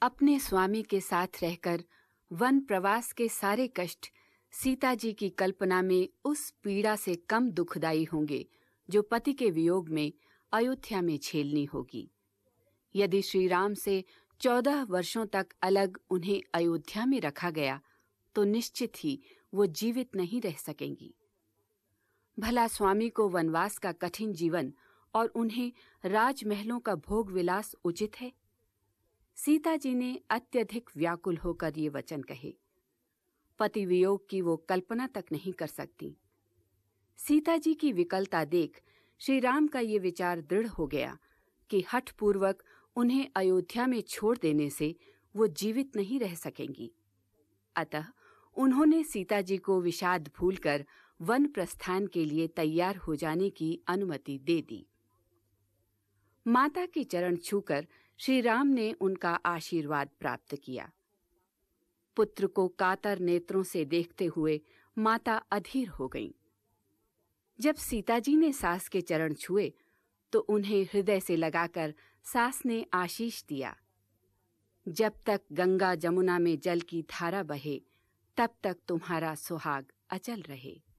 अपने स्वामी के साथ रहकर वन प्रवास के सारे कष्ट सीता जी की कल्पना में उस पीड़ा से कम दुखदायी होंगे जो पति के वियोग में अयोध्या में झेलनी होगी। यदि श्री राम से 14 वर्षों तक अलग उन्हें अयोध्या में रखा गया तो निश्चित ही वो जीवित नहीं रह सकेंगी। भला स्वामी को वनवास का कठिन जीवन और उन्हें राजमहलों का भोग विलास उचित है? सीता जी ने अत्यधिक व्याकुल होकर ये वचन कहे। पति वियोग की वो कल्पना तक नहीं कर सकती। सीता जी की विकलता देख श्री राम का ये विचार दृढ़ हो गया कि हठपूर्वक उन्हें अयोध्या में छोड़ देने से वो जीवित नहीं रह सकेंगी। अतः उन्होंने सीता जी को विषाद भूलकर वन प्रस्थान के लिए तैयार हो जाने की अनुमति दे दी। माता के चरण छूकर श्री राम ने उनका आशीर्वाद प्राप्त किया। पुत्र को कातर नेत्रों से देखते हुए माता अधीर हो गईं। जब सीता जी ने सास के चरण छुए तो उन्हें हृदय से लगाकर सास ने आशीष दिया, जब तक गंगा जमुना में जल की धारा बहे तब तक तुम्हारा सुहाग अचल रहे।